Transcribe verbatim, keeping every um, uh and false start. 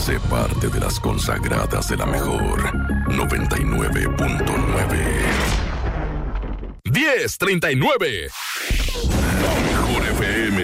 Sé parte de las consagradas de la mejor noventa y nueve punto nueve. diez treinta y nueve.